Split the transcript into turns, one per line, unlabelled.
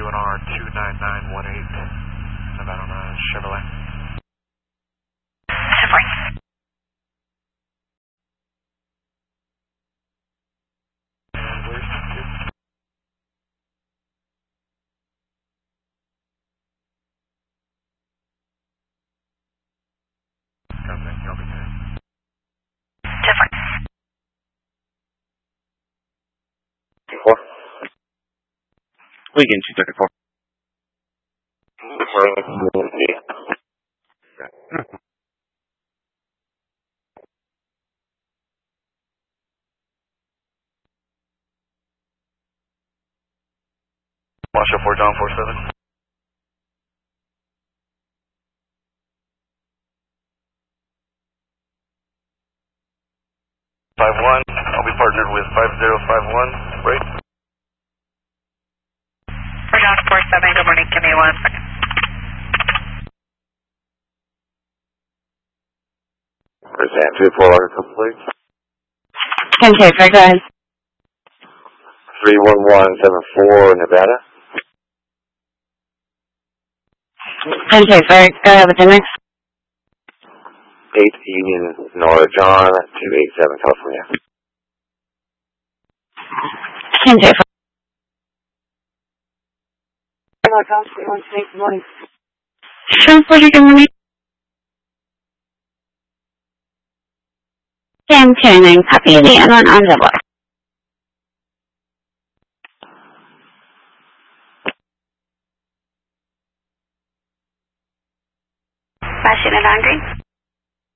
UNR 29918, Nevada on a Chevrolet.
Weekend 234.
Watch up 4 John 47. 51. I'll be partnered with 5051. Right.
4 John 47. Good morning. Give me 1 second.
Where's that? 24 complete.
10-4, go ahead.
31174 Nevada.
10-4, go ahead with the next.
8 Union Nora John 287 California.
10-4.
Good morning.
Sure, good morning. 10-9, copy the N1 on the board.